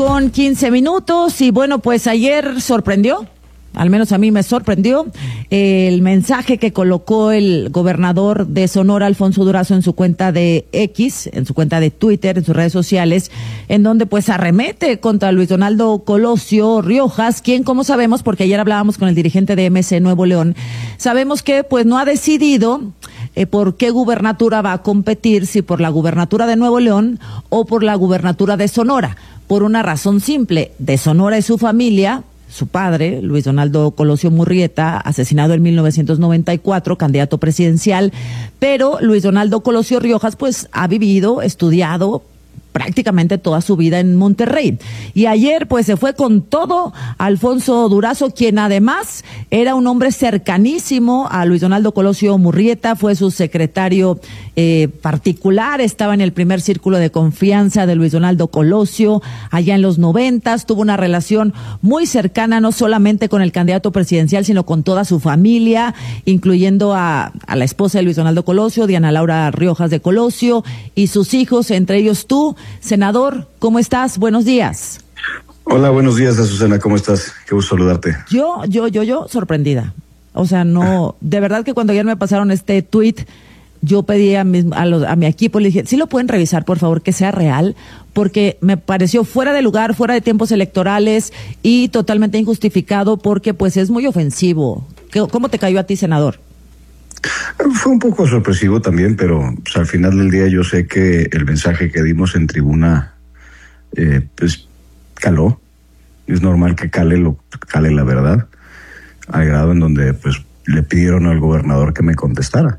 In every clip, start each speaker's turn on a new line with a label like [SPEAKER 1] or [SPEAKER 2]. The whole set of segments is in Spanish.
[SPEAKER 1] 8:15 y bueno, pues ayer sorprendió, al menos a mí me sorprendió, el mensaje que colocó el gobernador de Sonora, Alfonso Durazo, en su cuenta de X, en su cuenta de Twitter, en sus redes sociales, en donde pues arremete contra Luis Donaldo Colosio Riojas, quien, como sabemos, porque ayer hablábamos con el dirigente de MC Nuevo León, sabemos que pues no ha decidido por qué gubernatura va a competir, si por la gubernatura de Nuevo León o por la gubernatura de Sonora, por una razón simple: de Sonora es su familia. Su padre, Luis Donaldo Colosio Murrieta, asesinado en 1994, candidato presidencial, pero Luis Donaldo Colosio Riojas pues ha vivido, estudiado prácticamente toda su vida en Monterrey. Y ayer pues se fue con todo Alfonso Durazo, quien además era un hombre cercanísimo a Luis Donaldo Colosio Murrieta, fue su secretario particular, estaba en el primer círculo de confianza de Luis Donaldo Colosio allá en los 90s, tuvo una relación muy cercana no solamente con el candidato presidencial, sino con toda su familia, incluyendo a la esposa de Luis Donaldo Colosio, Diana Laura Riojas de Colosio, y sus hijos, entre ellos tú. Senador, ¿cómo estás? Buenos días.
[SPEAKER 2] Hola, buenos días, Azucena, ¿cómo estás? Qué gusto saludarte.
[SPEAKER 1] Yo, sorprendida. O sea, no, de verdad que cuando ayer me pasaron este tuit, yo pedí a mi equipo, le dije, ¿sí lo pueden revisar, por favor, que sea real? Porque me pareció fuera de lugar, fuera de tiempos electorales y totalmente injustificado, porque pues es muy ofensivo. ¿Cómo te cayó a ti, senador?
[SPEAKER 2] Fue un poco sorpresivo también, pero pues, al final del día yo sé que el mensaje que dimos en tribuna pues caló. Es normal que cale la verdad, al grado en donde pues le pidieron al gobernador que me contestara.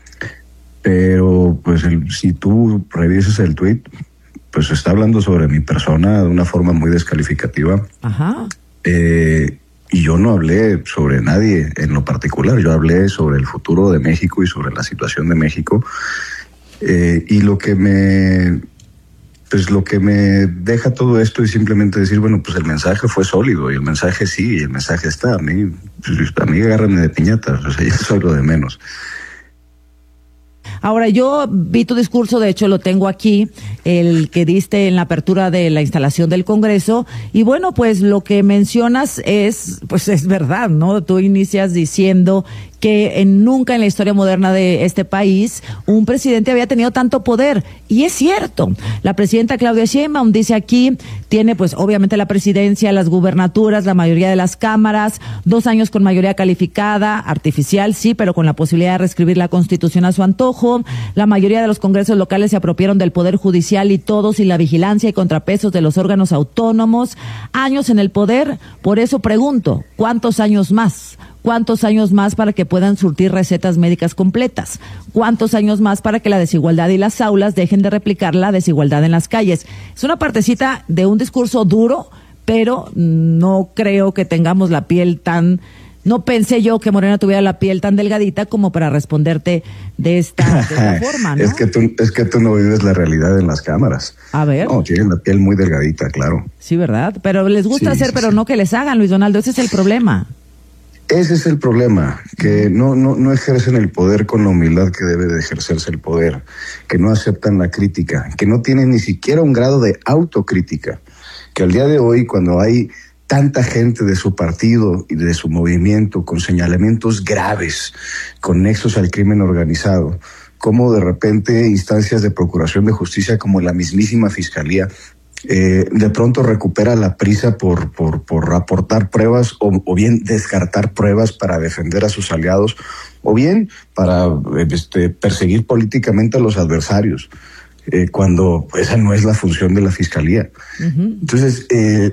[SPEAKER 2] Pero pues si tú revisas el tuit, pues está hablando sobre mi persona de una forma muy descalificativa.
[SPEAKER 1] Ajá.
[SPEAKER 2] Y yo no hablé sobre nadie en lo particular, yo hablé sobre el futuro de México y sobre la situación de México. Y lo que me deja todo esto es simplemente decir, bueno, pues el mensaje fue sólido, y el mensaje sí, y el mensaje está. A mí agárrenme de piñatas, o sea, yo soy lo de menos.
[SPEAKER 1] Ahora, yo vi tu discurso, de hecho lo tengo aquí, el que diste en la apertura de la instalación del Congreso, y bueno, pues lo que mencionas es verdad, ¿no? Tú inicias diciendo que nunca en la historia moderna de este país un presidente había tenido tanto poder, y es cierto. La presidenta Claudia Sheinbaum dice aquí, tiene pues obviamente la presidencia, las gubernaturas, la mayoría de las cámaras, 2 años con mayoría calificada, artificial sí, pero con la posibilidad de reescribir la Constitución a su antojo. La mayoría de los congresos locales se apropiaron del poder judicial y todos, y la vigilancia y contrapesos de los órganos autónomos. Años en el poder, por eso pregunto, ¿cuántos años más? ¿Cuántos años más para que puedan surtir recetas médicas completas? ¿Cuántos años más para que la desigualdad y las aulas dejen de replicar la desigualdad en las calles? Es una partecita de un discurso duro, pero no creo que tengamos la piel tan... No pensé yo que Morena tuviera la piel tan delgadita como para responderte de esta forma, ¿no?
[SPEAKER 2] Es que tú no vives la realidad en las cámaras.
[SPEAKER 1] A ver.
[SPEAKER 2] No, tienen la piel muy delgadita, claro.
[SPEAKER 1] Sí, ¿verdad? Pero les gusta hacer, pero no que les hagan, Luis Donaldo. Ese es el problema.
[SPEAKER 2] Ese es el problema, que no ejercen el poder con la humildad que debe de ejercerse el poder, que no aceptan la crítica, que no tienen ni siquiera un grado de autocrítica, que al día de hoy, cuando hay tanta gente de su partido y de su movimiento con señalamientos graves, con nexos al crimen organizado, como de repente instancias de procuración de justicia como la mismísima Fiscalía de pronto recupera la prisa por aportar pruebas o bien descartar pruebas para defender a sus aliados, o bien para perseguir políticamente a los adversarios, cuando esa no es la función de la Fiscalía. Uh-huh. Entonces,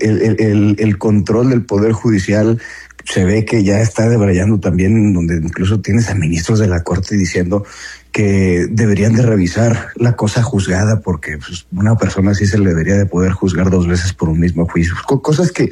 [SPEAKER 2] el control del Poder Judicial se ve que ya está debrayando también, donde incluso tienes a ministros de la Corte diciendo que deberían de revisar la cosa juzgada, porque pues, una persona así se le debería de poder juzgar 2 veces por un mismo juicio. Cosas que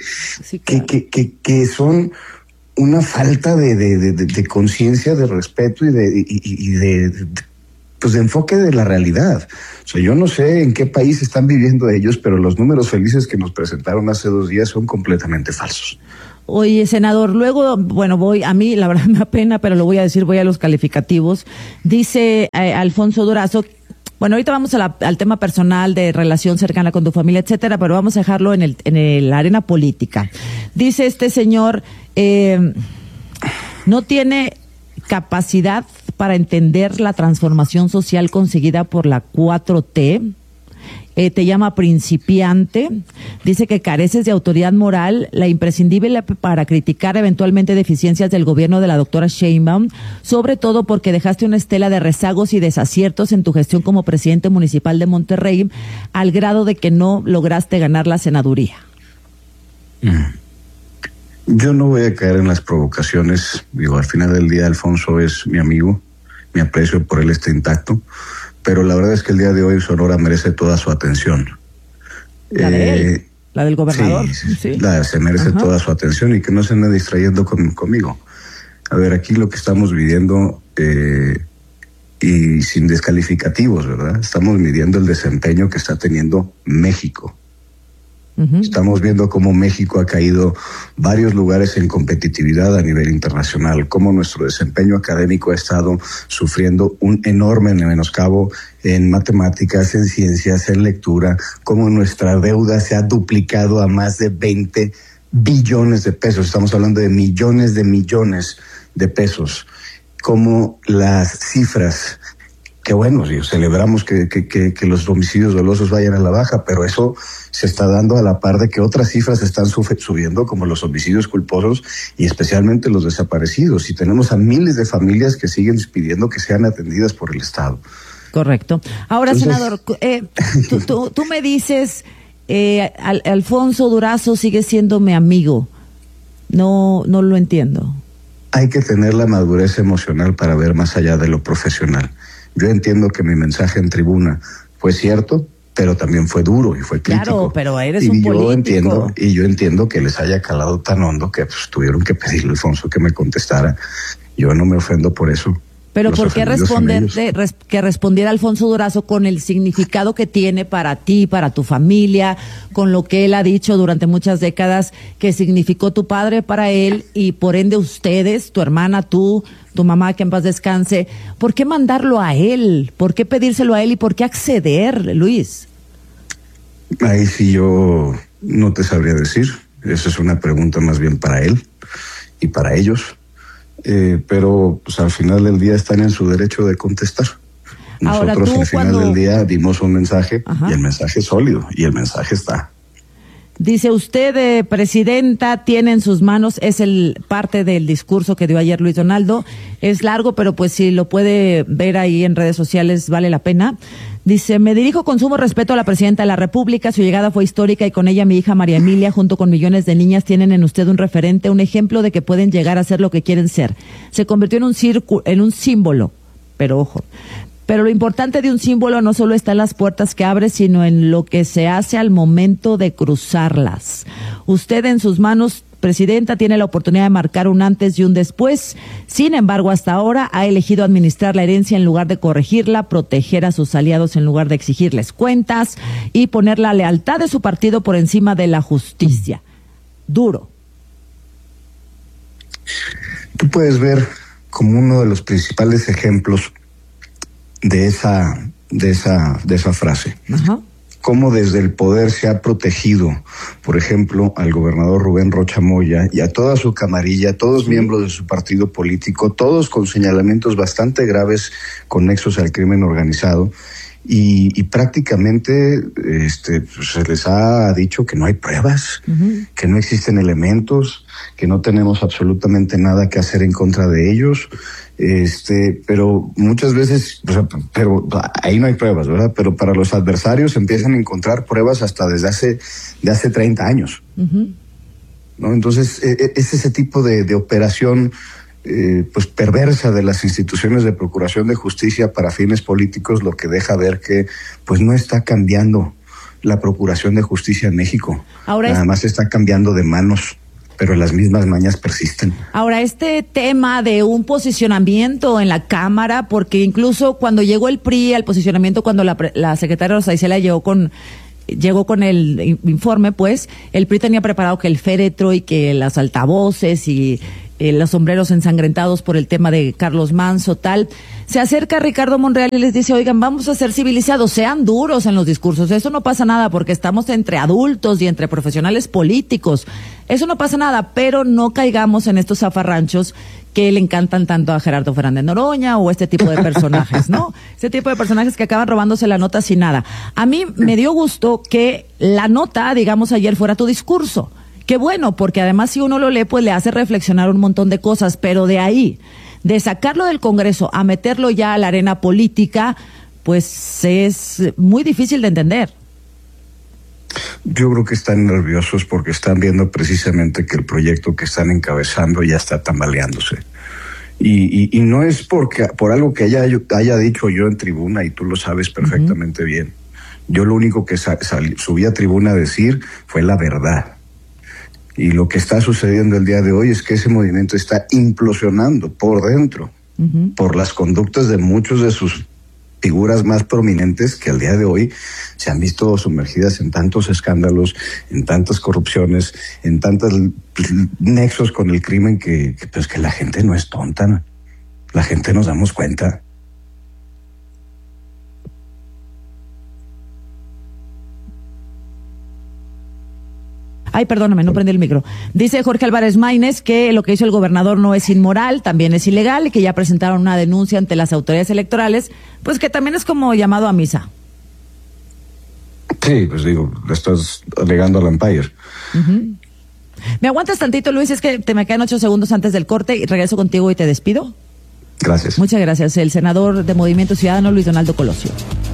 [SPEAKER 2] son una falta de conciencia, de respeto y de enfoque de la realidad. O sea, yo no sé en qué país están viviendo ellos, pero los números felices que nos presentaron hace 2 días son completamente falsos.
[SPEAKER 1] Oye, senador, luego, bueno, a mí la verdad me da pena, pero lo voy a decir, voy a los calificativos. Dice Alfonso Durazo Bueno, ahorita vamos al tema personal de relación cercana con tu familia, etcétera, pero vamos a dejarlo en el arena política. Dice este señor, no tiene capacidad para entender la transformación social conseguida por la 4T. Te llama principiante, dice que careces de autoridad moral, la imprescindible para criticar eventualmente deficiencias del gobierno de la doctora Sheinbaum, sobre todo porque dejaste una estela de rezagos y desaciertos en tu gestión como presidente municipal de Monterrey, al grado de que no lograste ganar la senaduría.
[SPEAKER 2] Yo no voy a caer en las provocaciones, digo, al final del día Alfonso es mi amigo, mi aprecio por él está intacto, pero la verdad es que el día de hoy Sonora merece toda su atención.
[SPEAKER 1] ¿La de él? ¿La del gobernador?
[SPEAKER 2] Sí.
[SPEAKER 1] Sí.
[SPEAKER 2] Se merece toda su atención y que no se ande distrayendo conmigo. A ver, aquí lo que estamos midiendo, y sin descalificativos, ¿verdad? Estamos midiendo el desempeño que está teniendo México. Estamos viendo cómo México ha caído varios lugares en competitividad a nivel internacional, cómo nuestro desempeño académico ha estado sufriendo un enorme menoscabo en matemáticas, en ciencias, en lectura, cómo nuestra deuda se ha duplicado a más de 20 billones de pesos. Estamos hablando de millones de pesos. Cómo las cifras, que bueno, celebramos que los homicidios dolosos vayan a la baja, pero eso se está dando a la par de que otras cifras están subiendo, como los homicidios culposos y especialmente los desaparecidos. Y tenemos a miles de familias que siguen pidiendo que sean atendidas por el Estado.
[SPEAKER 1] Correcto. Ahora, senador, tú me dices, Alfonso Durazo sigue siendo mi amigo. No lo entiendo.
[SPEAKER 2] Hay que tener la madurez emocional para ver más allá de lo profesional. Yo entiendo que mi mensaje en tribuna fue cierto, pero también fue duro y fue crítico.
[SPEAKER 1] Claro, pero eres un político.
[SPEAKER 2] Yo entiendo que les haya calado tan hondo que pues, tuvieron que pedirle a Alfonso que me contestara. Yo no me ofendo por eso.
[SPEAKER 1] Pero ¿por qué que respondiera Alfonso Durazo con el significado que tiene para ti, para tu familia, con lo que él ha dicho durante muchas décadas, que significó tu padre para él y por ende ustedes, tu hermana, tú, tu mamá, que en paz descanse? ¿Por qué mandarlo a él? ¿Por qué pedírselo a él y por qué acceder, Luis?
[SPEAKER 2] Ahí sí yo no te sabría decir. Esa es una pregunta más bien para él y para ellos. Pero pues al final del día están en su derecho de contestar. Nosotros al final del día dimos un mensaje. Ajá. Y el mensaje es sólido y el mensaje está.
[SPEAKER 1] Dice usted, presidenta, tiene en sus manos, es parte del discurso que dio ayer Luis Donaldo, es largo, pero pues si lo puede ver ahí en redes sociales vale la pena. Dice, me dirijo con sumo respeto a la presidenta de la República, su llegada fue histórica y con ella mi hija María Emilia, junto con millones de niñas, tienen en usted un referente, un ejemplo de que pueden llegar a ser lo que quieren ser. Se convirtió en un símbolo, pero ojo. Pero lo importante de un símbolo no solo está en las puertas que abre, sino en lo que se hace al momento de cruzarlas. Usted en sus manos, presidenta, tiene la oportunidad de marcar un antes y un después. Sin embargo, hasta ahora ha elegido administrar la herencia en lugar de corregirla, proteger a sus aliados en lugar de exigirles cuentas y poner la lealtad de su partido por encima de la justicia. Duro.
[SPEAKER 2] Tú puedes ver como uno de los principales ejemplos de esa frase. Ajá. Cómo desde el poder se ha protegido, por ejemplo, al gobernador Rubén Rocha Moya y a toda su camarilla, todos miembros de su partido político, todos con señalamientos bastante graves con nexos al crimen organizado, y prácticamente se les ha dicho que no hay pruebas, que no existen elementos, que no tenemos absolutamente nada que hacer en contra de ellos. Pero muchas veces, pero ahí no hay pruebas, ¿verdad? Pero para los adversarios empiezan a encontrar pruebas hasta desde hace 30 años. ¿No? Entonces, es ese tipo de operación pues perversa de las instituciones de procuración de justicia para fines políticos, lo que deja ver que pues no está cambiando la procuración de justicia en México. Nada más está cambiando de manos, pero las mismas mañas persisten.
[SPEAKER 1] Ahora, este tema de un posicionamiento en la Cámara, porque incluso cuando llegó el PRI al posicionamiento, cuando la secretaria Rosa Isela llegó con el informe, pues, el PRI tenía preparado que el féretro y que las altavoces y los sombreros ensangrentados por el tema de Carlos Manso, tal. Se acerca Ricardo Monreal y les dice, oigan, vamos a ser civilizados, sean duros en los discursos, eso no pasa nada porque estamos entre adultos y entre profesionales políticos, eso no pasa nada, pero no caigamos en estos zafarranchos que le encantan tanto a Gerardo Fernández Noroña o este tipo de personajes, ¿no? Este tipo de personajes que acaban robándose la nota sin nada. A mí me dio gusto que la nota, digamos, ayer fuera tu discurso. Qué bueno, porque además si uno lo lee, pues le hace reflexionar un montón de cosas, pero de ahí, de sacarlo del Congreso a meterlo ya a la arena política, pues es muy difícil de entender.
[SPEAKER 2] Yo creo que están nerviosos porque están viendo precisamente que el proyecto que están encabezando ya está tambaleándose. Y no es por algo que haya dicho yo en tribuna, y tú lo sabes perfectamente bien. Yo lo único que subí a tribuna a decir fue la verdad. Y lo que está sucediendo el día de hoy es que ese movimiento está implosionando por dentro, por las conductas de muchos de sus figuras más prominentes que al día de hoy se han visto sumergidas en tantos escándalos, en tantas corrupciones, en tantos nexos con el crimen que la gente no es tonta, la gente nos damos cuenta.
[SPEAKER 1] Ay, perdóname, no prendí el micro. Dice Jorge Álvarez Maínez que lo que hizo el gobernador no es inmoral, también es ilegal, y que ya presentaron una denuncia ante las autoridades electorales, pues que también es como llamado a misa.
[SPEAKER 2] Sí, pues digo, le estás alegando al Empire.
[SPEAKER 1] ¿Me aguantas tantito, Luis? Es que me quedan 8 segundos antes del corte y regreso contigo y te despido.
[SPEAKER 2] Gracias.
[SPEAKER 1] Muchas gracias. El senador de Movimiento Ciudadano, Luis Donaldo Colosio.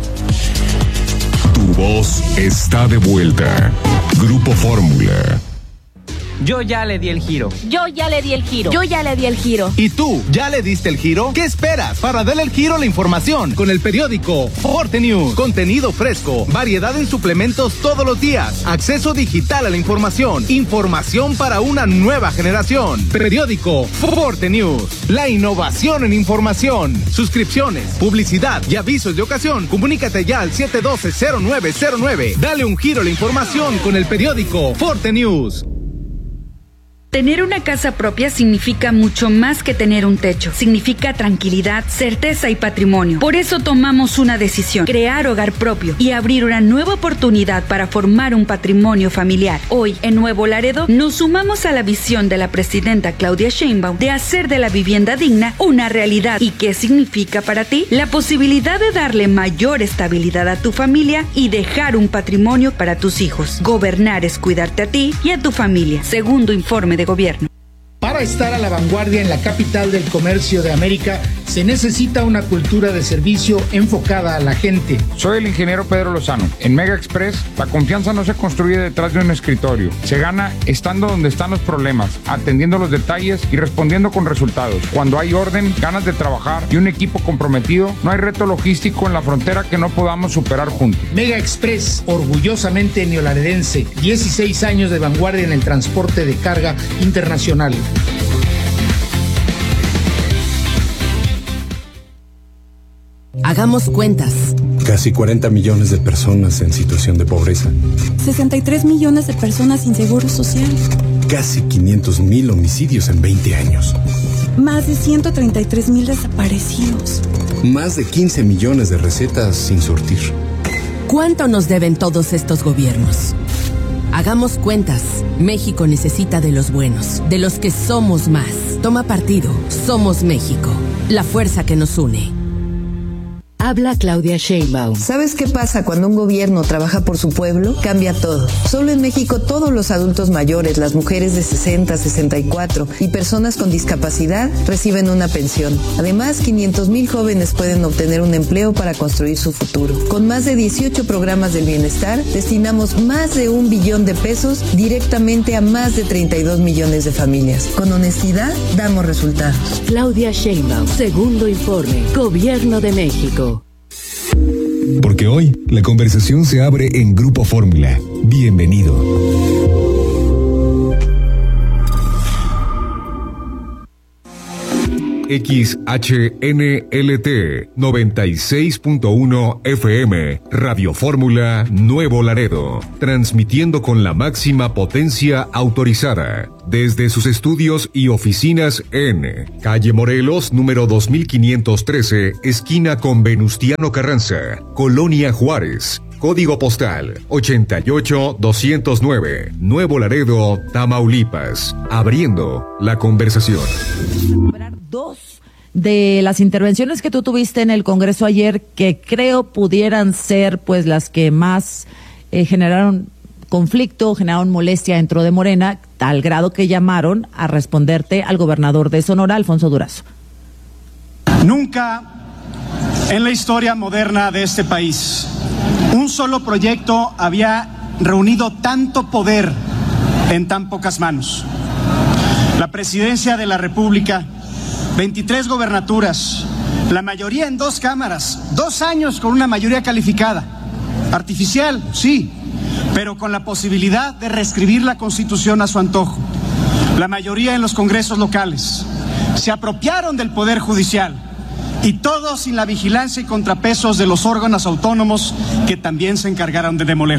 [SPEAKER 3] Tu voz está de vuelta. Grupo Fórmula.
[SPEAKER 4] Yo ya le di el giro.
[SPEAKER 5] Yo ya le di el giro. Yo ya le di el giro.
[SPEAKER 6] ¿Y tú ya le diste el giro? ¿Qué esperas para darle el giro a la información? Con el periódico Forte News. Contenido fresco, variedad en suplementos todos los días, acceso digital a la información, información para una nueva generación. Periódico Forte News. La innovación en información. Suscripciones, publicidad y avisos de ocasión. Comunícate ya al 712-0909. Dale un giro a la información con el periódico Forte News.
[SPEAKER 7] Tener una casa propia significa mucho más que tener un techo. Significa tranquilidad, certeza y patrimonio. Por eso tomamos una decisión: crear hogar propio y abrir una nueva oportunidad para formar un patrimonio familiar. Hoy, en Nuevo Laredo, nos sumamos a la visión de la presidenta Claudia Sheinbaum de hacer de la vivienda digna una realidad. ¿Y qué significa para ti? La posibilidad de darle mayor estabilidad a tu familia y dejar un patrimonio para tus hijos. Gobernar es cuidarte a ti y a tu familia. Segundo informe de gobierno.
[SPEAKER 8] Para estar a la vanguardia en la capital del comercio de América, se necesita una cultura de servicio enfocada a la gente.
[SPEAKER 9] Soy el ingeniero Pedro Lozano. En Mega Express, la confianza no se construye detrás de un escritorio. Se gana estando donde están los problemas, atendiendo los detalles y respondiendo con resultados. Cuando hay orden, ganas de trabajar y un equipo comprometido, no hay reto logístico en la frontera que no podamos superar juntos.
[SPEAKER 8] Mega Express, orgullosamente neolaredense, 16 años de vanguardia en el transporte de carga internacional.
[SPEAKER 10] Hagamos cuentas.
[SPEAKER 11] Casi 40 millones de personas en situación de pobreza.
[SPEAKER 12] 63 millones de personas sin seguro social.
[SPEAKER 11] Casi 500,000 homicidios en 20 años.
[SPEAKER 12] Más de 133,000 desaparecidos.
[SPEAKER 11] Más de 15 millones de recetas sin surtir.
[SPEAKER 10] ¿Cuánto nos deben todos estos gobiernos? Hagamos cuentas. México necesita de los buenos, de los que somos más. Toma partido. Somos México. La fuerza que nos une. Habla Claudia Sheinbaum.
[SPEAKER 13] ¿Sabes qué pasa cuando un gobierno trabaja por su pueblo? Cambia todo. Solo en México todos los adultos mayores, las mujeres de 60, 64 y personas con discapacidad reciben una pensión. Además, 500,000 jóvenes pueden obtener un empleo para construir su futuro. Con más de 18 programas del bienestar, destinamos más de 1 billón de pesos directamente a más de 32 millones de familias. Con honestidad, damos resultados.
[SPEAKER 10] Claudia Sheinbaum, segundo informe, Gobierno de México.
[SPEAKER 3] Porque hoy la conversación se abre en Grupo Fórmula. Bienvenido. XHNLT 96.1 FM, Radio Fórmula Nuevo Laredo, transmitiendo con la máxima potencia autorizada desde sus estudios y oficinas en Calle Morelos, número 2513, esquina con Venustiano Carranza, Colonia Juárez. Código postal 88209, Nuevo Laredo, Tamaulipas. Abriendo la conversación.
[SPEAKER 1] Dos de las intervenciones que tú tuviste en el Congreso ayer, que creo pudieran ser pues las que más generaron conflicto, generaron molestia dentro de Morena, tal grado que llamaron a responderte al gobernador de Sonora, Alfonso Durazo.
[SPEAKER 14] Nunca en la historia moderna de este país un solo proyecto había reunido tanto poder en tan pocas manos. La presidencia de la República, 23 gobernaturas, la mayoría en 2 cámaras, 2 años con una mayoría calificada, artificial, sí, pero con la posibilidad de reescribir la Constitución a su antojo. La mayoría en los congresos locales. Se apropiaron del Poder Judicial. Y todo sin la vigilancia y contrapesos de los órganos autónomos que también se encargaron de demoler.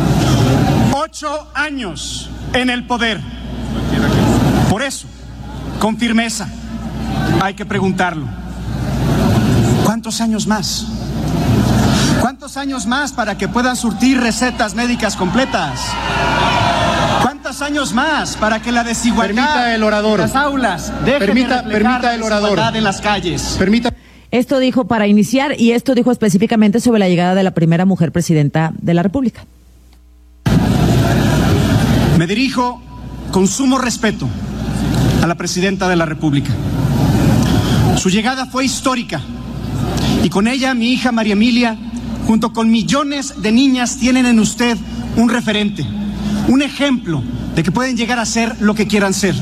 [SPEAKER 14] 8 años en el poder. Por eso, con firmeza, hay que preguntarlo. ¿Cuántos años más? ¿Cuántos años más para que puedan surtir recetas médicas completas? ¿Cuántos años más para que la desigualdad en las aulas deje de reflejar la desigualdad en las calles?
[SPEAKER 1] Esto dijo para iniciar, y esto dijo específicamente sobre la llegada de la primera mujer presidenta de la República.
[SPEAKER 14] Me dirijo con sumo respeto a la presidenta de la República. Su llegada fue histórica y con ella mi hija María Emilia, junto con millones de niñas, tienen en usted un referente, un ejemplo de que pueden llegar a ser lo que quieran ser.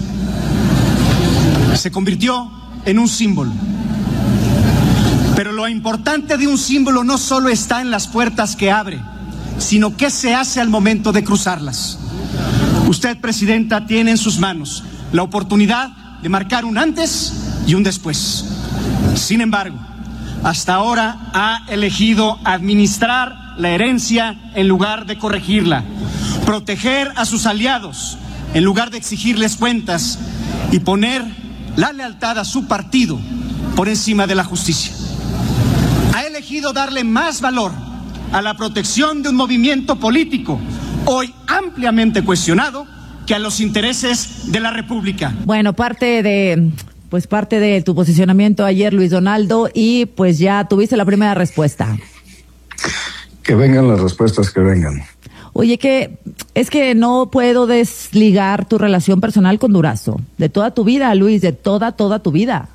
[SPEAKER 14] Se convirtió en un símbolo. Pero lo importante de un símbolo no solo está en las puertas que abre, sino qué se hace al momento de cruzarlas. Usted, presidenta, tiene en sus manos la oportunidad de marcar un antes y un después. Sin embargo, hasta ahora ha elegido administrar la herencia en lugar de corregirla, proteger a sus aliados en lugar de exigirles cuentas y poner la lealtad a su partido por encima de la justicia. Ha elegido darle más valor a la protección de un movimiento político hoy ampliamente cuestionado que a los intereses de la República.
[SPEAKER 1] Bueno, parte de tu posicionamiento ayer, Luis Donaldo, y pues ya tuviste la primera respuesta.
[SPEAKER 2] Que vengan las respuestas, que vengan.
[SPEAKER 1] Oye, es que no puedo desligar tu relación personal con Durazo, de toda tu vida, Luis, de toda tu vida.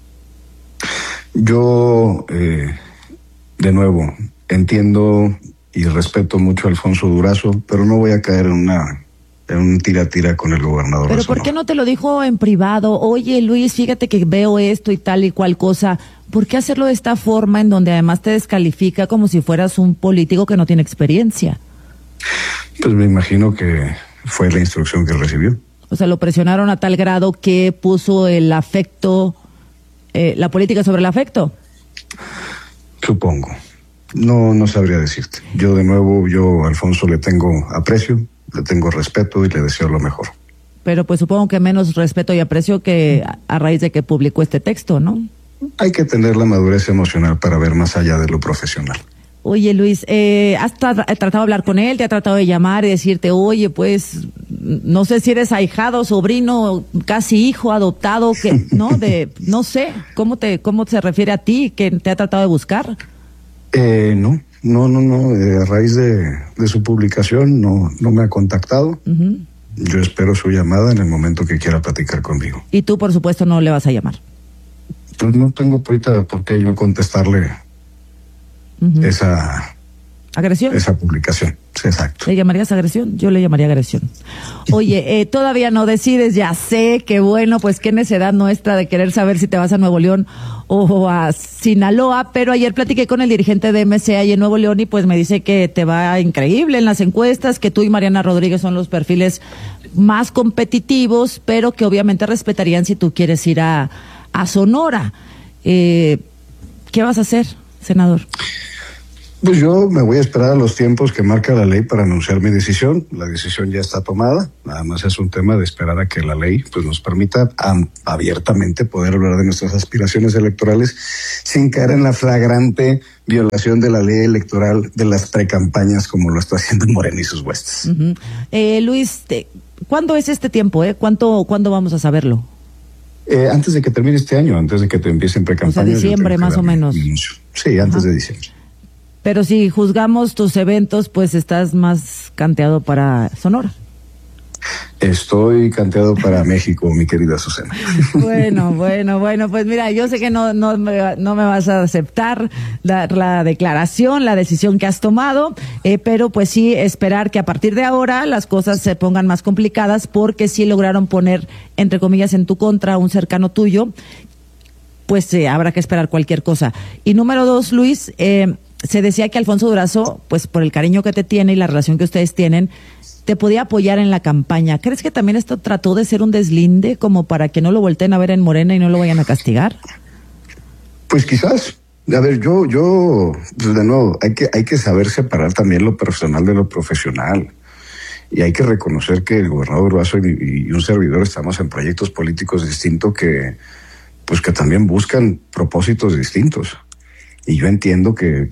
[SPEAKER 2] Yo, de nuevo, entiendo y respeto mucho a Alfonso Durazo, pero no voy a caer en un tira-tira con el gobernador.
[SPEAKER 1] ¿Pero por qué no te lo dijo en privado? Oye, Luis, fíjate que veo esto y tal y cual cosa. ¿Por qué hacerlo de esta forma, en donde además te descalifica como si fueras un político que no tiene experiencia?
[SPEAKER 2] Pues me imagino que fue la instrucción que recibió.
[SPEAKER 1] O sea, lo presionaron a tal grado que puso el afecto, la política sobre el afecto.
[SPEAKER 2] Supongo. No sabría decirte. Yo, de nuevo, a Alfonso le tengo aprecio, le tengo respeto y le deseo lo mejor.
[SPEAKER 1] Pero pues supongo que menos respeto y aprecio que a raíz de que publicó este texto, ¿no?
[SPEAKER 2] Hay que tener la madurez emocional para ver más allá de lo profesional.
[SPEAKER 1] Oye, Luis, ¿has tratado de hablar con él? ¿Te ha tratado de llamar y decirte, oye, pues, no sé si eres ahijado, sobrino, casi hijo, adoptado, que no sé, ¿cómo se refiere a ti? ¿Que te ha tratado de buscar?
[SPEAKER 2] No. A raíz de su publicación no me ha contactado. Uh-huh. Yo espero su llamada en el momento que quiera platicar conmigo.
[SPEAKER 1] Y tú, por supuesto, no le vas a llamar.
[SPEAKER 2] Pues no tengo ahorita por qué yo contestarle esa
[SPEAKER 1] agresión,
[SPEAKER 2] esa publicación. Sí, exacto.
[SPEAKER 1] ¿Le llamarías agresión? Yo le llamaría agresión. Oye, todavía no decides, ya sé que bueno, pues qué necedad nuestra de querer saber si te vas a Nuevo León o a Sinaloa, pero ayer platiqué con el dirigente de MC ahí en Nuevo León y pues me dice que te va increíble en las encuestas, que tú y Mariana Rodríguez son los perfiles más competitivos, pero que obviamente respetarían si tú quieres ir a a Sonora. ¿Qué vas a hacer, senador?
[SPEAKER 2] Pues yo me voy a esperar a los tiempos que marca la ley para anunciar mi decisión. La decisión ya está tomada, nada más es un tema de esperar a que la ley pues nos permita abiertamente poder hablar de nuestras aspiraciones electorales sin caer en la flagrante violación de la ley electoral de las precampañas como lo está haciendo Morena y sus huestes.
[SPEAKER 1] Luis, ¿cuándo es este tiempo? ¿Cuándo vamos a saberlo?
[SPEAKER 2] Antes de que termine este año, antes de que te empiecen precampañas.
[SPEAKER 1] O sea, diciembre más o menos.
[SPEAKER 2] Sí, antes de diciembre.
[SPEAKER 1] Pero si juzgamos tus eventos, pues estás más canteado para Sonora.
[SPEAKER 2] Estoy canteado para México, mi querida Susana.
[SPEAKER 1] Bueno, pues mira, yo sé que no me vas a aceptar la declaración, la decisión que has tomado, pero pues sí esperar que a partir de ahora las cosas se pongan más complicadas, porque sí lograron poner, entre comillas, en tu contra a un cercano tuyo, pues habrá que esperar cualquier cosa. Y número 2, Luis, se decía que Alfonso Durazo, pues por el cariño que te tiene y la relación que ustedes tienen, te podía apoyar en la campaña. ¿Crees que también esto trató de ser un deslinde como para que no lo volteen a ver en Morena y no lo vayan a castigar?
[SPEAKER 2] Pues quizás. A ver, yo pues de nuevo, hay que saber separar también lo personal de lo profesional. Y hay que reconocer que el gobernador Durazo y un servidor estamos en proyectos políticos distintos que también buscan propósitos distintos. Y yo entiendo que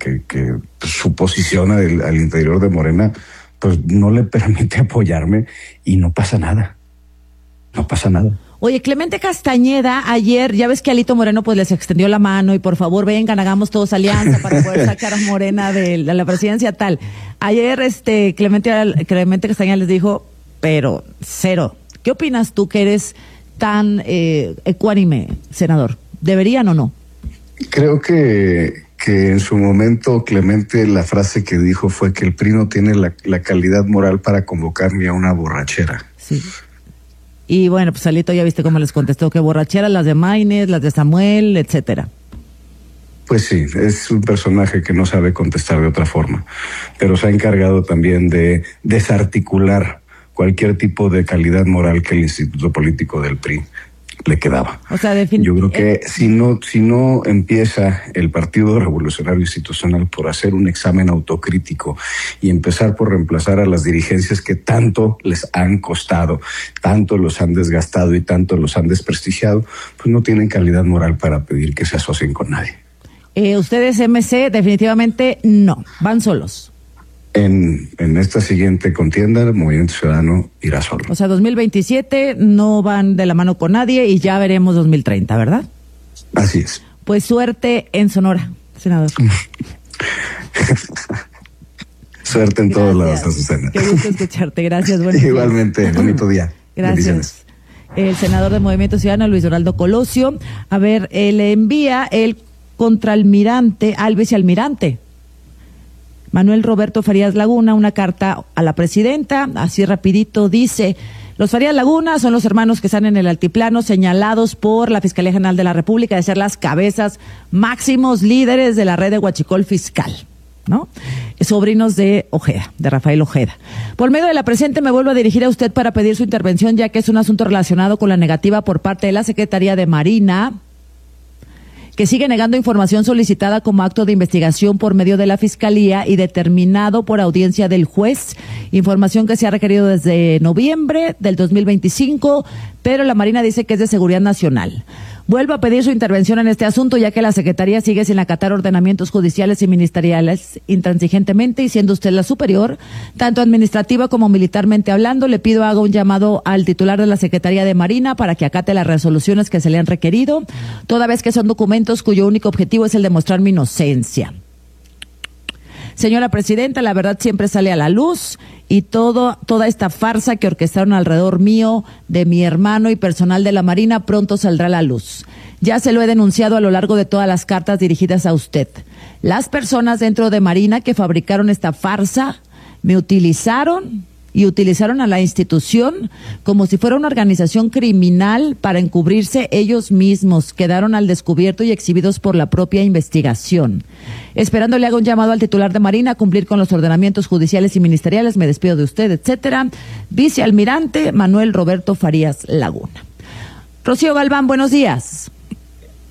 [SPEAKER 2] su posición al interior de Morena pues no le permite apoyarme y no pasa nada. No pasa nada.
[SPEAKER 1] Oye, Clemente Castañeda, ayer, ya ves que Alito Moreno pues les extendió la mano y por favor vengan, hagamos todos alianza para poder sacar a Morena de la presidencia tal. Ayer Clemente Castañeda les dijo, pero cero. ¿Qué opinas tú que eres tan ecuánime, senador? ¿Deberían o no?
[SPEAKER 2] Creo que en su momento Clemente, la frase que dijo fue que el PRI no tiene la calidad moral para convocarme a una borrachera.
[SPEAKER 1] Sí. Y bueno, pues Alito ya viste cómo les contestó, que borracheras las de Maínez, las de Samuel, etcétera.
[SPEAKER 2] Pues sí, es un personaje que no sabe contestar de otra forma, pero se ha encargado también de desarticular cualquier tipo de calidad moral que el instituto político del PRI le quedaba.
[SPEAKER 1] O sea,
[SPEAKER 2] yo creo que si no empieza el Partido Revolucionario Institucional por hacer un examen autocrítico y empezar por reemplazar a las dirigencias que tanto les han costado, tanto los han desgastado y tanto los han desprestigiado, pues no tienen calidad moral para pedir que se asocien con nadie.
[SPEAKER 1] Ustedes MC definitivamente no, van solos.
[SPEAKER 2] En esta siguiente contienda, el Movimiento Ciudadano irá solo.
[SPEAKER 1] O sea, 2027 no van de la mano con nadie y ya veremos 2030, ¿verdad?
[SPEAKER 2] Así es.
[SPEAKER 1] Pues suerte en Sonora, senador.
[SPEAKER 2] Suerte en todos lados, Susana.
[SPEAKER 1] Qué gusto escucharte, gracias.
[SPEAKER 2] Igualmente, bonito día.
[SPEAKER 1] Gracias. El senador del Movimiento Ciudadano, Luis Donaldo Colosio. A ver, le envía el contraalmirante, vicealmirante Manuel Roberto Farías Laguna una carta a la presidenta, así rapidito dice: los Farías Laguna son los hermanos que están en el altiplano señalados por la Fiscalía General de la República de ser las cabezas máximos líderes de la red de huachicol fiscal, ¿no? Sobrinos de Ojeda, de Rafael Ojeda. Por medio de la presente me vuelvo a dirigir a usted para pedir su intervención, ya que es un asunto relacionado con la negativa por parte de la Secretaría de Marina, que sigue negando información solicitada como acto de investigación por medio de la Fiscalía y determinado por audiencia del juez, información que se ha requerido desde noviembre del 2025, pero la Marina dice que es de seguridad nacional. Vuelvo a pedir su intervención en este asunto, ya que la Secretaría sigue sin acatar ordenamientos judiciales y ministeriales intransigentemente, y siendo usted la superior, tanto administrativa como militarmente hablando, le pido haga un llamado al titular de la Secretaría de Marina para que acate las resoluciones que se le han requerido, toda vez que son documentos cuyo único objetivo es el demostrar mi inocencia. Señora presidenta, la verdad siempre sale a la luz y toda esta farsa que orquestaron alrededor mío, de mi hermano y personal de la Marina pronto saldrá a la luz. Ya se lo he denunciado a lo largo de todas las cartas dirigidas a usted. Las personas dentro de Marina que fabricaron esta farsa me utilizaron y utilizaron a la institución como si fuera una organización criminal para encubrirse ellos mismos. Quedaron al descubierto y exhibidos por la propia investigación. Esperando le haga un llamado al titular de Marina a cumplir con los ordenamientos judiciales y ministeriales, me despido de usted, etcétera. Vicealmirante Manuel Roberto Farías Laguna. Rocío Galván, buenos días.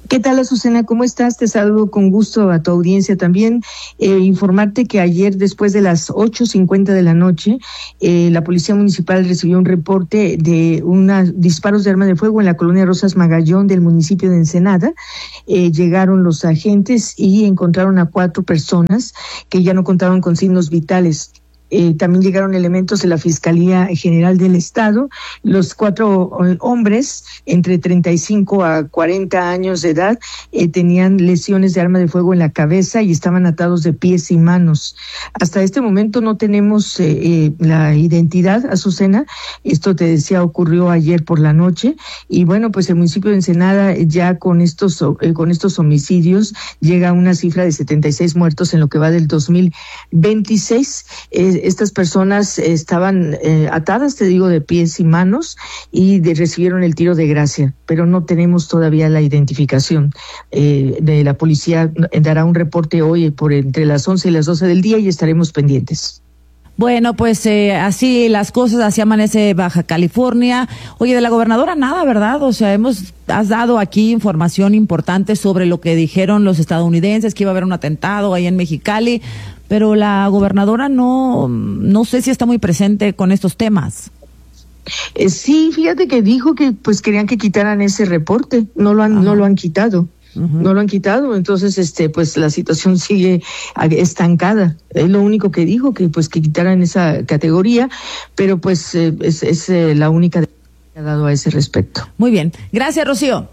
[SPEAKER 15] ¿Qué tal, Azucena? ¿Cómo estás? Te saludo con gusto a tu audiencia también. Informarte que ayer, después de las 8:50 de la noche, la Policía Municipal recibió un reporte de disparos de arma de fuego en la colonia Rosas Magallón del municipio de Ensenada. Llegaron los agentes y encontraron a 4 personas que ya no contaban con signos vitales. También llegaron elementos de la Fiscalía General del Estado. Los 4 hombres, entre 35 a 40 años de edad, tenían lesiones de arma de fuego en la cabeza y estaban atados de pies y manos. Hasta este momento no tenemos la identidad, Azucena. Esto, te decía, ocurrió ayer por la noche. Y bueno, pues el municipio de Ensenada ya con estos homicidios llega a una cifra de 76 muertos en lo que va del 2026. Estas personas estaban atadas, te digo, de pies y manos y recibieron el tiro de gracia, pero no tenemos todavía la identificación. De la policía dará un reporte hoy por entre las 11 y las 12 del día y estaremos pendientes.
[SPEAKER 1] Bueno, pues así las cosas, así amanece Baja California. Oye, de la gobernadora nada, ¿verdad? O sea, has dado aquí información importante sobre lo que dijeron los estadounidenses, que iba a haber un atentado ahí en Mexicali, pero la gobernadora no sé si está muy presente con estos temas.
[SPEAKER 15] Sí, fíjate que dijo que pues querían que quitaran ese reporte, no lo han quitado. No lo han quitado, entonces pues la situación sigue estancada. Es lo único que dijo, que pues que quitaran esa categoría, pero pues es la única que ha dado a ese respecto.
[SPEAKER 1] Muy bien, gracias, Rocío.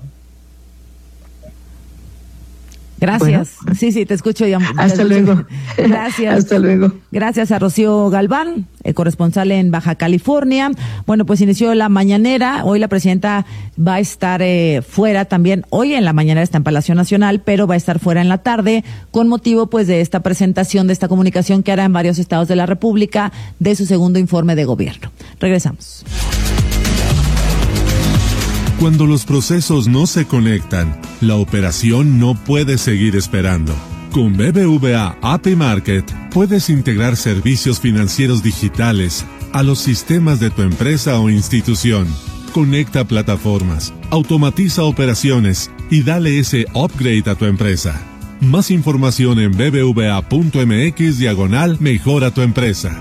[SPEAKER 1] Gracias. Bueno. Sí, te escucho ya.
[SPEAKER 15] Hasta luego.
[SPEAKER 1] Gracias.
[SPEAKER 15] Hasta luego.
[SPEAKER 1] Gracias a Rocío Galván, corresponsal en Baja California. Bueno, pues inició la mañanera. Hoy la presidenta va a estar fuera también. Hoy en la mañanera está en Palacio Nacional, pero va a estar fuera en la tarde con motivo pues de esta presentación, de esta comunicación que hará en varios estados de la República de su segundo informe de gobierno. Regresamos.
[SPEAKER 16] Cuando los procesos no se conectan, la operación no puede seguir esperando. Con BBVA API Market puedes integrar servicios financieros digitales a los sistemas de tu empresa o institución. Conecta plataformas, automatiza operaciones y dale ese upgrade a tu empresa. Más información en bbva.mx/mejora tu empresa.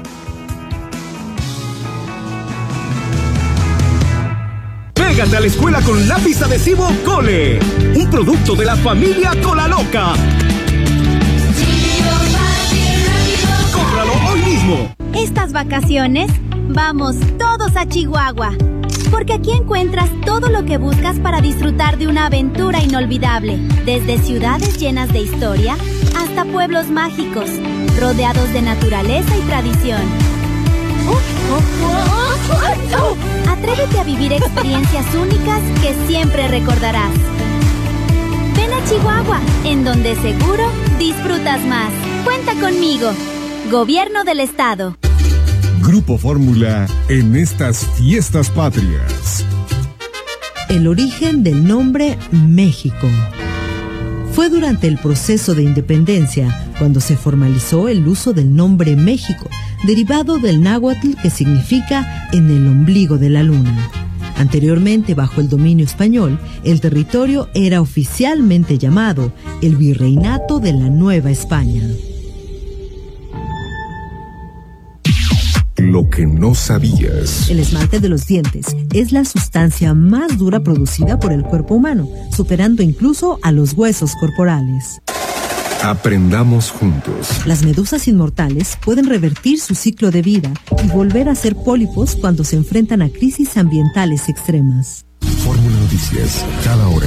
[SPEAKER 17] Pégate a la escuela con lápiz adhesivo Cole, un producto de la familia Colaloca. ¡Cómpralo hoy mismo!
[SPEAKER 18] Estas vacaciones, vamos todos a Chihuahua, porque aquí encuentras todo lo que buscas para disfrutar de una aventura inolvidable, desde ciudades llenas de historia hasta pueblos mágicos, rodeados de naturaleza y tradición. Atrévete a vivir experiencias únicas que siempre recordarás. Ven a Chihuahua, en donde seguro disfrutas más. Cuenta conmigo. Gobierno del Estado.
[SPEAKER 3] Grupo Fórmula en estas fiestas patrias.
[SPEAKER 19] El origen del nombre México. Fue durante el proceso de independencia cuando se formalizó el uso del nombre México, derivado del náhuatl que significa en el ombligo de la luna. Anteriormente, bajo el dominio español, el territorio era oficialmente llamado el Virreinato de la Nueva España.
[SPEAKER 3] Lo que no sabías.
[SPEAKER 19] El esmalte de los dientes es la sustancia más dura producida por el cuerpo humano, superando incluso a los huesos corporales.
[SPEAKER 3] Aprendamos juntos.
[SPEAKER 19] Las medusas inmortales pueden revertir su ciclo de vida y volver a ser pólipos cuando se enfrentan a crisis ambientales extremas.
[SPEAKER 3] Fórmula Noticias, cada hora.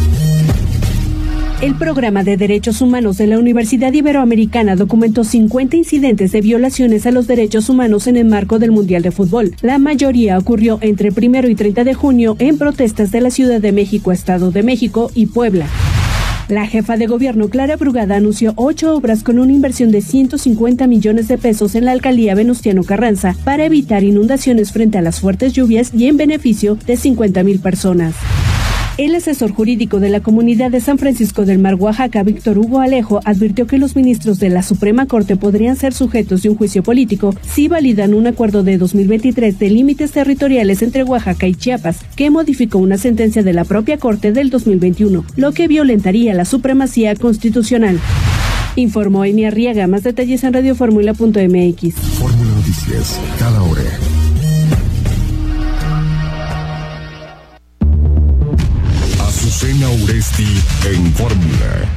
[SPEAKER 20] El Programa de Derechos Humanos de la Universidad Iberoamericana documentó 50 incidentes de violaciones a los derechos humanos en el marco del Mundial de Fútbol. La mayoría ocurrió entre el 1 y 30 de junio en protestas de la Ciudad de México, Estado de México y Puebla. La jefa de gobierno, Clara Brugada, anunció 8 obras con una inversión de 150 millones de pesos en la alcaldía Venustiano Carranza para evitar inundaciones frente a las fuertes lluvias y en beneficio de 50,000 personas. El asesor jurídico de la comunidad de San Francisco del Mar, Oaxaca, Víctor Hugo Alejo, advirtió que los ministros de la Suprema Corte podrían ser sujetos de un juicio político si validan un acuerdo de 2023 de límites territoriales entre Oaxaca y Chiapas, que modificó una sentencia de la propia Corte del 2021, lo que violentaría la supremacía constitucional. Informó Emi Arriaga. Más detalles en radioformula.mx.
[SPEAKER 3] Fórmula Noticias, cada hora. Azucena Uresti en Fórmula.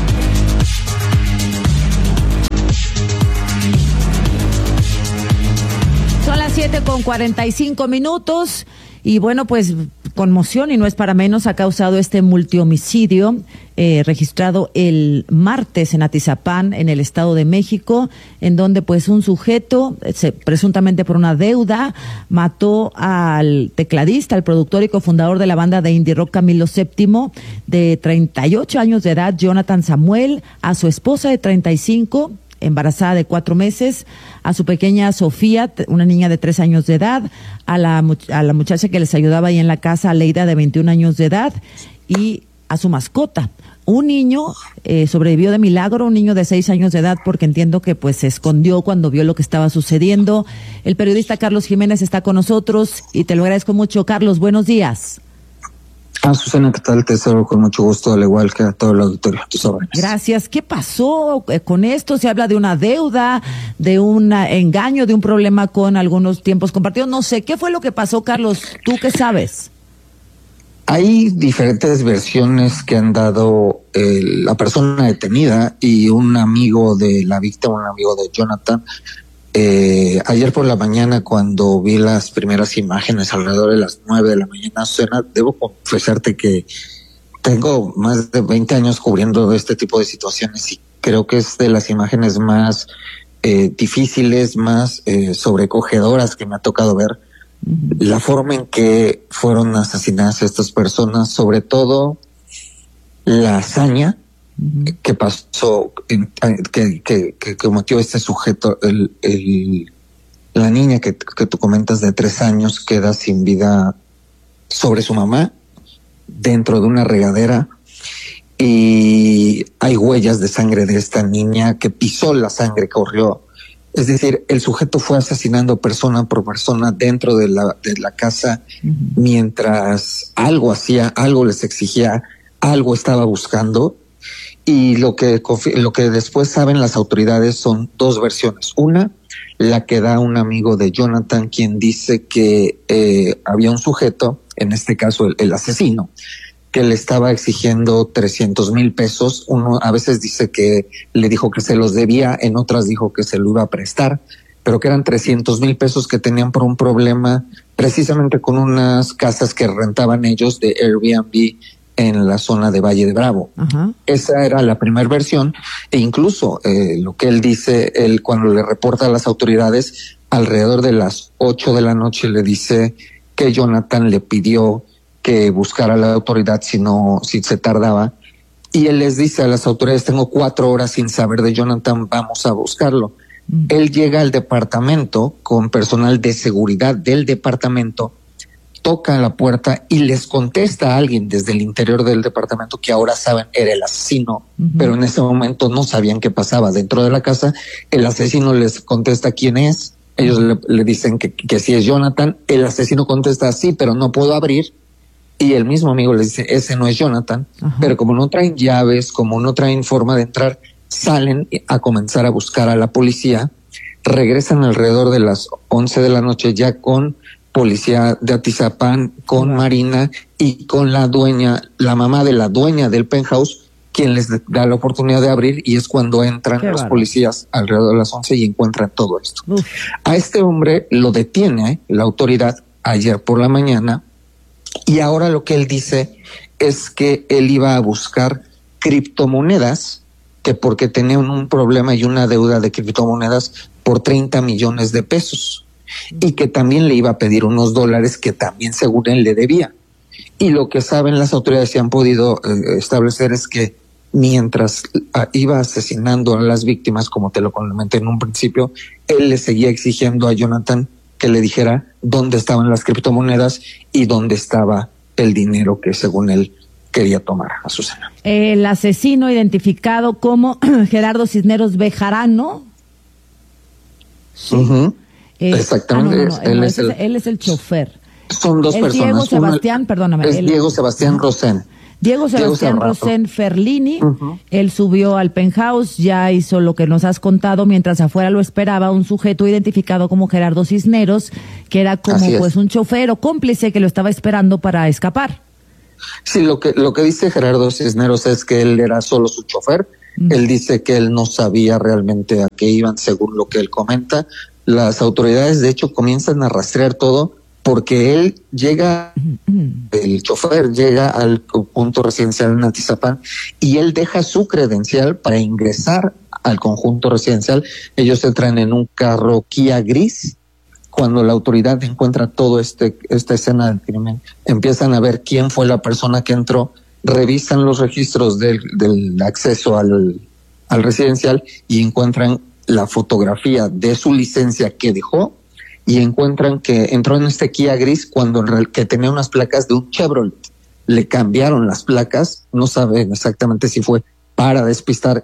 [SPEAKER 1] Son las 7:45 y bueno, pues conmoción, y no es para menos, ha causado este multihomicidio registrado el martes en Atizapán, en el Estado de México, en donde pues un sujeto, presuntamente por una deuda, mató al tecladista, al productor y cofundador de la banda de indie rock Camilo VII, de 38 años de edad, Jonathan Samuel, a su esposa de 35, embarazada de 4 meses, a su pequeña Sofía, una niña de 3 años de edad, a la muchacha que les ayudaba ahí en la casa, Leida, de 21 años de edad, y a su mascota. Un niño sobrevivió de milagro, un niño de 6 años de edad, porque entiendo que pues se escondió cuando vio lo que estaba sucediendo. El periodista Carlos Jiménez está con nosotros y te lo agradezco mucho. Carlos, buenos días.
[SPEAKER 21] Susana, ¿qué tal? Te saludo con mucho gusto, al igual que a todo el auditorio. Tus órdenes.
[SPEAKER 1] Gracias. ¿Qué pasó con esto? Se habla de una deuda, de un engaño, de un problema con algunos tiempos compartidos. No sé, ¿qué fue lo que pasó, Carlos? ¿Tú qué sabes?
[SPEAKER 21] Hay diferentes versiones que han dado la persona detenida y un amigo de la víctima, un amigo de Jonathan. Ayer por la mañana, cuando vi las primeras imágenes alrededor de las 9 de la mañana, Susana, debo confesarte que tengo más de 20 años cubriendo este tipo de situaciones y creo que es de las imágenes más difíciles, más sobrecogedoras que me ha tocado ver. La forma en que fueron asesinadas estas personas, sobre todo la hazaña que pasó, que cometió este sujeto, la niña que tú comentas de 3 años queda sin vida sobre su mamá dentro de una regadera y hay huellas de sangre de esta niña que pisó la sangre que corrió. Es decir, el sujeto fue asesinando persona por persona dentro de la casa mientras algo hacía, algo les exigía, algo estaba buscando. Y lo que después saben las autoridades son 2 versiones. Una, la que da un amigo de Jonathan, quien dice que había un sujeto, en este caso el asesino, que le estaba exigiendo 300,000 pesos. Uno a veces dice que le dijo que se los debía, en otras dijo que se lo iba a prestar, pero que eran 300,000 pesos que tenían por un problema precisamente con unas casas que rentaban ellos de Airbnb en la zona de Valle de Bravo. Ajá. Esa era la primera versión, e incluso lo que él dice, él cuando le reporta a las autoridades, alrededor de las 8 de la noche le dice que Jonathan le pidió que buscara a la autoridad si se tardaba, y él les dice a las autoridades: tengo 4 horas sin saber de Jonathan, vamos a buscarlo. Él llega al departamento con personal de seguridad del departamento, toca la puerta y les contesta a alguien desde el interior del departamento que ahora saben era el asesino, pero en ese momento no sabían qué pasaba dentro de la casa. El asesino les contesta quién es, ellos le dicen que sí es Jonathan, el asesino contesta sí, pero no puedo abrir. Y el mismo amigo les dice, ese no es Jonathan. Ajá. Pero como no traen llaves, como no traen forma de entrar, salen a comenzar a buscar a la policía. Regresan alrededor de las 11 de la noche ya con policía de Atizapán, con Marina y con la mamá de la dueña del penthouse, quien les da la oportunidad de abrir, y es cuando entran los policías alrededor de las 11 y encuentran todo esto. A este hombre lo detiene la autoridad ayer por la mañana. Y ahora lo que él dice es que él iba a buscar criptomonedas, que porque tenían un problema y una deuda de criptomonedas por 30 millones de pesos, y que también le iba a pedir unos dólares que también según él le debía. Y lo que saben las autoridades y han podido establecer es que mientras iba asesinando a las víctimas, como te lo comenté en un principio, él le seguía exigiendo a Jonathan que le dijera dónde estaban las criptomonedas y dónde estaba el dinero que según él quería tomar, Azucena.
[SPEAKER 1] El asesino identificado como Gerardo Cisneros Bejarano.
[SPEAKER 21] Sí. Exactamente.
[SPEAKER 1] Él es el chofer.
[SPEAKER 21] Son dos personas.
[SPEAKER 1] Diego Sebastián, perdóname.
[SPEAKER 21] Diego Sebastián Rosén.
[SPEAKER 1] Diego Sebastián Rosén Ferlini, él subió al penthouse, ya hizo lo que nos has contado, mientras afuera lo esperaba un sujeto identificado como Gerardo Cisneros, que era como pues un chofer o cómplice que lo estaba esperando para escapar.
[SPEAKER 21] Sí, lo que dice Gerardo Cisneros es que él era solo su chofer. Él dice que él no sabía realmente a qué iban, según lo que él comenta. Las autoridades, de hecho, comienzan a rastrear todo, porque él llega, el chofer llega al conjunto residencial en Atizapán y él deja su credencial para ingresar al conjunto residencial. Ellos entran en un carro Kia gris. Cuando la autoridad encuentra todo esta escena del crimen, empiezan a ver quién fue la persona que entró, revisan los registros del acceso al residencial y encuentran la fotografía de su licencia que dejó, y encuentran que entró en este Kia gris cuando que tenía unas placas de un Chevrolet. Le cambiaron las placas, no saben exactamente si fue para despistar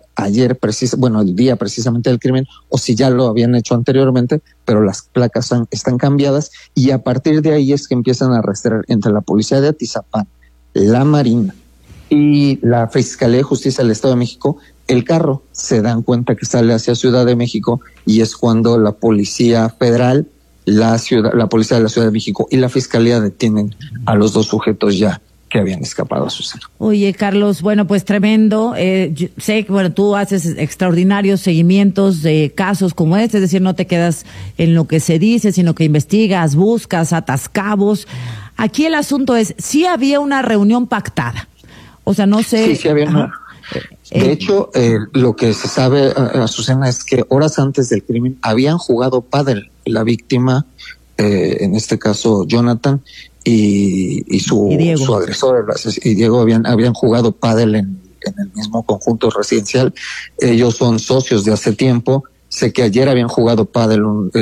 [SPEAKER 21] el día precisamente del crimen, o si ya lo habían hecho anteriormente, pero las placas están cambiadas, y a partir de ahí es que empiezan a rastrear entre la policía de Atizapán, la Marina y la Fiscalía de Justicia del Estado de México. El carro, se dan cuenta que sale hacia Ciudad de México, y es cuando la Policía Federal, la Policía de la Ciudad de México y la Fiscalía detienen a los dos sujetos ya que habían escapado a Susana.
[SPEAKER 1] Oye, Carlos, bueno, pues tremendo. Yo sé que tú haces extraordinarios seguimientos de casos como este, es decir, no te quedas en lo que se dice, sino que investigas, buscas, atas cabos. Aquí el asunto es, sí había una reunión pactada. O sea, no sé.
[SPEAKER 21] Sí había una. De hecho, lo que se sabe, Azucena, es que horas antes del crimen habían jugado pádel la víctima, en este caso Jonathan, y su agresor, y Diego, habían jugado pádel en el mismo conjunto residencial. Ellos son socios de hace tiempo. Sé que ayer habían jugado pádel,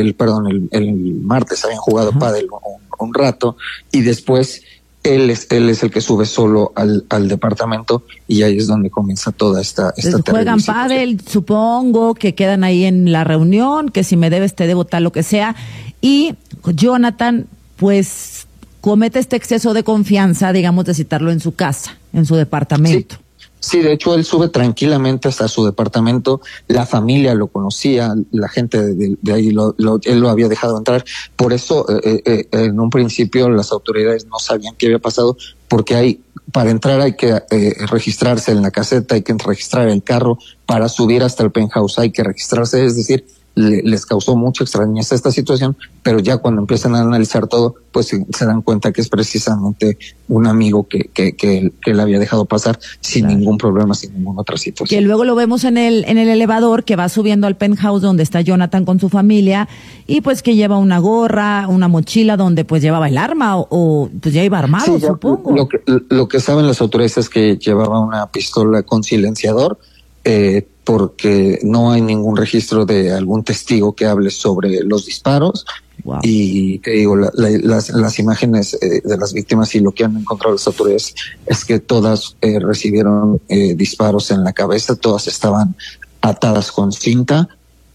[SPEAKER 21] el martes habían jugado pádel un rato, y después él es el que sube solo al departamento, y ahí es donde comienza toda esta
[SPEAKER 1] juegan pádel, supongo que quedan ahí en la reunión, que si me debes te debo tal, lo que sea, y Jonathan pues comete este exceso de confianza, digamos, de citarlo en su casa, en su departamento.
[SPEAKER 21] Sí, de hecho él sube tranquilamente hasta su departamento, la familia lo conocía, la gente de ahí él lo había dejado entrar. Por eso en un principio las autoridades no sabían qué había pasado, porque para entrar hay que registrarse en la caseta, hay que registrar el carro, para subir hasta el penthouse hay que registrarse, es decir, les causó mucha extrañeza esta situación, pero ya cuando empiezan a analizar todo, pues se dan cuenta que es precisamente un amigo que él había dejado pasar sin ningún problema, sin ninguna otra situación.
[SPEAKER 1] Que luego lo vemos en el elevador que va subiendo al penthouse donde está Jonathan con su familia, y pues que lleva una gorra, una mochila donde pues llevaba el arma, o pues ya iba armado, sí, supongo.
[SPEAKER 21] Lo que saben las autoridades es que llevaba una pistola con silenciador, porque no hay ningún registro de algún testigo que hable sobre los disparos. Wow. Y te digo, las imágenes de las víctimas y lo que han encontrado las autoridades es que todas recibieron disparos en la cabeza, todas estaban atadas con cinta.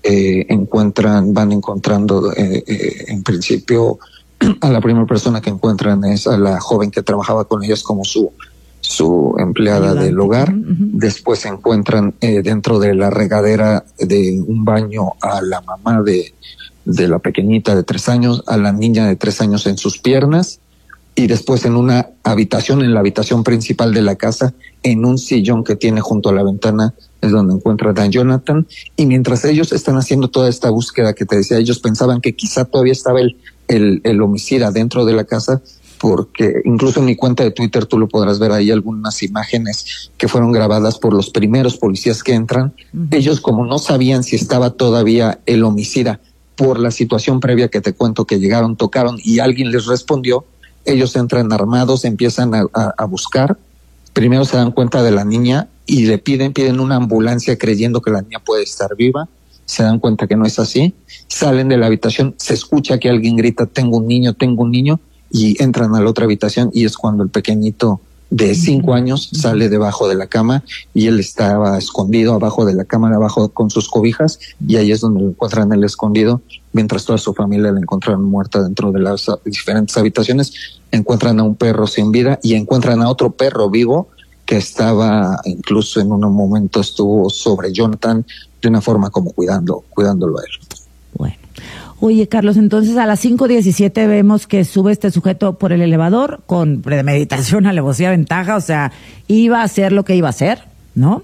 [SPEAKER 21] Van encontrando en principio a la primera persona que encuentran es a la joven que trabajaba con ellas como su empleada del hogar. Después se encuentran dentro de la regadera de un baño a la mamá de la pequeñita de 3 años, a la niña de 3 años en sus piernas, y después en una habitación, en la habitación principal de la casa, en un sillón que tiene junto a la ventana, es donde encuentran a Jonathan. Y mientras ellos están haciendo toda esta búsqueda que te decía, ellos pensaban que quizá todavía estaba el homicida dentro de la casa, porque incluso en mi cuenta de Twitter tú lo podrás ver ahí algunas imágenes que fueron grabadas por los primeros policías que entran. Ellos, como no sabían si estaba todavía el homicida por la situación previa que te cuento, que llegaron, tocaron y alguien les respondió, ellos entran armados, empiezan a buscar. Primero se dan cuenta de la niña y le piden una ambulancia creyendo que la niña puede estar viva. Se dan cuenta que no es así. Salen de la habitación, se escucha que alguien grita, tengo un niño, y entran a la otra habitación y es cuando el pequeñito de 5 años sale debajo de la cama y él estaba escondido abajo de la cama, abajo con sus cobijas, y ahí es donde lo encuentran él escondido, mientras toda su familia la encuentran muerta dentro de las diferentes habitaciones. Encuentran a un perro sin vida y encuentran a otro perro vivo que estaba, incluso en un momento estuvo sobre Jonathan de una forma como cuidándolo a él.
[SPEAKER 1] Bueno. Oye, Carlos, entonces a las 5:17 vemos que sube este sujeto por el elevador con premeditación, alevosía, ventaja, o sea, iba a hacer lo que iba a hacer, ¿no?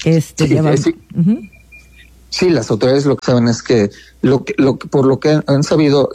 [SPEAKER 21] Sí, las autoridades lo que saben es que por lo que han sabido,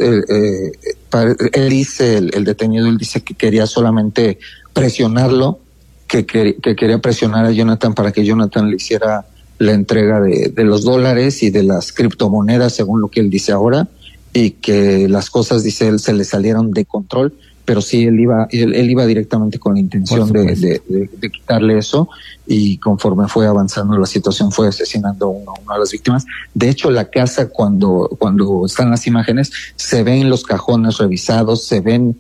[SPEAKER 21] él dice, el detenido, él dice que quería solamente presionarlo, que quería presionar a Jonathan para que Jonathan le hiciera la entrega de los dólares y de las criptomonedas, según lo que él dice ahora, y que las cosas, dice él, se le salieron de control, pero sí, él iba directamente con la intención de quitarle eso, y conforme fue avanzando la situación fue asesinando a una de las víctimas. De hecho, la casa, cuando están las imágenes, se ven los cajones revisados, se ven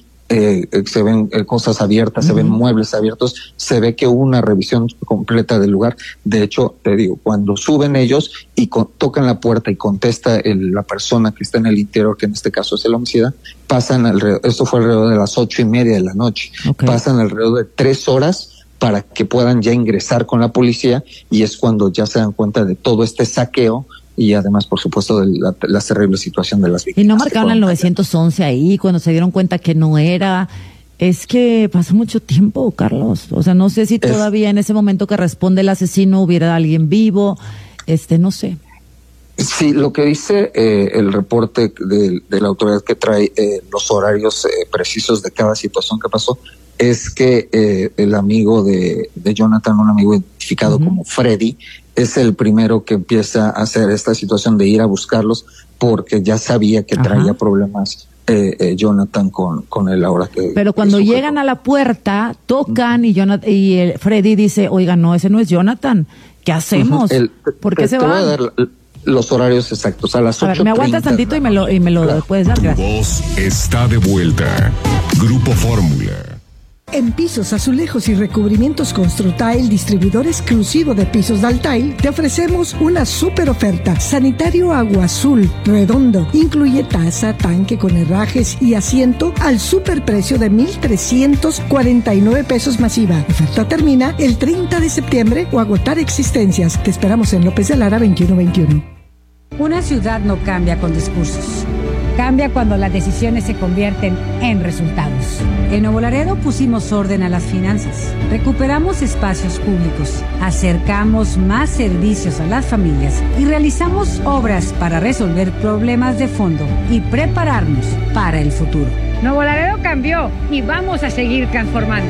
[SPEAKER 21] cosas abiertas, se ven muebles abiertos, se ve que hubo una revisión completa del lugar. De hecho, te digo, cuando suben ellos y tocan la puerta y contesta la persona que está en el interior, que en este caso es el homicida, esto fue alrededor de las 8:30 de la noche, pasan alrededor de 3 horas para que puedan ya ingresar con la policía, y es cuando ya se dan cuenta de todo este saqueo y además, por supuesto, de la terrible situación de las víctimas.
[SPEAKER 1] Y no marcaron el 911 ahí cuando se dieron cuenta que no era. Es que pasó mucho tiempo, Carlos. O sea, no sé si todavía en ese momento que responde el asesino hubiera alguien vivo. No sé.
[SPEAKER 21] Sí, lo que dice el reporte de la autoridad que trae los horarios precisos de cada situación que pasó, es que el amigo de Jonathan, un amigo identificado como Freddy, es el primero que empieza a hacer esta situación de ir a buscarlos, porque ya sabía que traía problemas Jonathan con él ahora que...
[SPEAKER 1] Pero cuando llegan a la puerta, tocan y Freddy dice, oiga, no, ese no es Jonathan, ¿qué hacemos? ¿Por qué se van?
[SPEAKER 21] Voy a dar los horarios exactos, a las 8:30.
[SPEAKER 1] A ver, me aguantas tantito y me lo puedes dar, gracias.
[SPEAKER 3] Tu voz está de vuelta. Grupo Fórmula.
[SPEAKER 4] En Pisos, Azulejos y Recubrimientos Construtail, distribuidor exclusivo de pisos Daltail, te ofrecemos una super oferta. Sanitario agua azul, redondo, incluye taza, tanque con herrajes y asiento al superprecio de 1,349 pesos masiva. Oferta termina el 30 de septiembre o agotar existencias. Te esperamos en López de Lara 2121.
[SPEAKER 22] Una ciudad no cambia con discursos. Cambia cuando las decisiones se convierten en resultados. En Nuevo Laredo pusimos orden a las finanzas, recuperamos espacios públicos, acercamos más servicios a las familias y realizamos obras para resolver problemas de fondo y prepararnos para el futuro. Nuevo Laredo cambió y vamos a seguir transformando.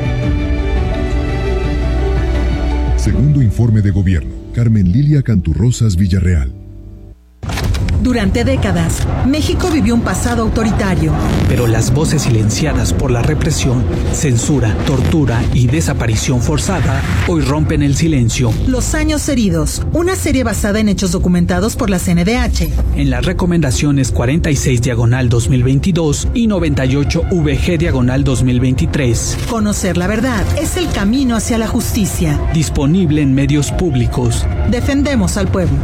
[SPEAKER 3] Segundo informe de gobierno, Carmen Lilia Canturrosas Villarreal.
[SPEAKER 23] Durante décadas, México vivió un pasado autoritario.
[SPEAKER 24] Pero las voces silenciadas por la represión, censura, tortura y desaparición forzada hoy rompen el silencio.
[SPEAKER 23] Los años heridos, una serie basada en hechos documentados por la CNDH.
[SPEAKER 24] En las recomendaciones 46/2022 y 98/VG/2023.
[SPEAKER 23] Conocer la verdad es el camino hacia la justicia.
[SPEAKER 24] Disponible en medios públicos.
[SPEAKER 23] Defendemos al pueblo.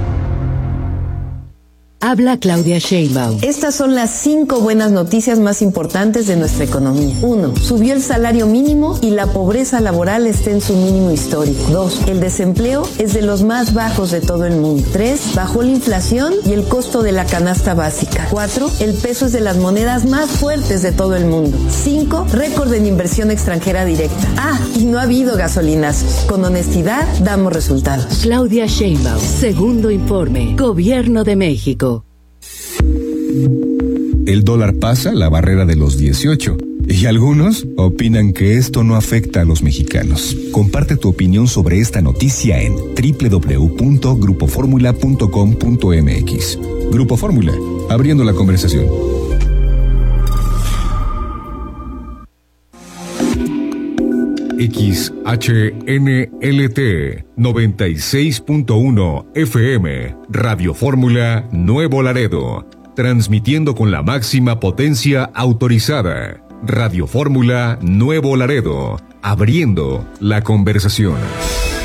[SPEAKER 10] Habla Claudia Sheinbaum.
[SPEAKER 13] Estas son las 5 buenas noticias más importantes de nuestra economía. 1. Subió el salario mínimo y la pobreza laboral está en su mínimo histórico. 2. El desempleo es de los más bajos de todo el mundo. 3. Bajó la inflación y el costo de la canasta básica. 4. El peso es de las monedas más fuertes de todo el mundo. 5. Récord en inversión extranjera directa. Y no ha habido gasolinazos. Con honestidad damos resultados.
[SPEAKER 10] Claudia Sheinbaum. Segundo informe. Gobierno de México.
[SPEAKER 3] El dólar pasa la barrera de los 18 y algunos opinan que esto no afecta a los mexicanos. Comparte tu opinión sobre esta noticia en www.grupoformula.com.mx. Grupo Fórmula, abriendo la conversación. XHNLT 96.1 FM Radio Fórmula Nuevo Laredo, transmitiendo con la máxima potencia autorizada. Radio Fórmula Nuevo Laredo, abriendo la conversación.